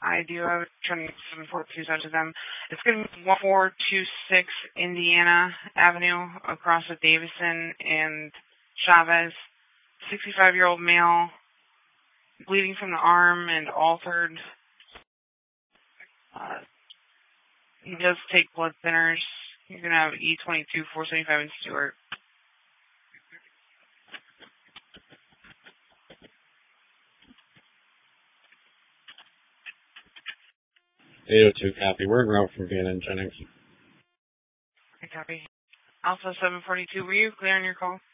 I do have a turning 742 out to them. It's going to be 1426 Indiana Avenue across with Davison and Chavez. 65-year-old male, bleeding from the arm and altered. He does take blood thinners. You're going to have E22, 475 in Stewart. 802, copy. We're en route from Vienna and Jennings. Okay, copy. Alpha 742, were you clear on your call?